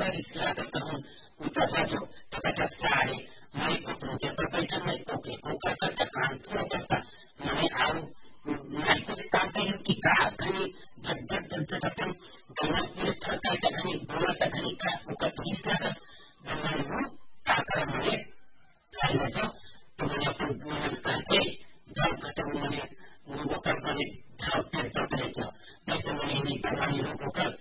थोड़ा रिश्ता करता हूँ ऊपर जाओ तो कहता सारे मैं को तुमके पर बैठा मैं को करता काम पूरा करता मैं आऊ मैं कुछ काम करूँ कि का घनी झट अपन गलत पूरे फरका का घनी बोला का घनी का उका पुलिस लगा मैं वो का कर मैं पहले जो तो मैंने अपन मन करके जाओ कहते मैंने वो कर मैंने जाओ फिर तो जाओ जैसे मैंने नहीं करवानी लोगों का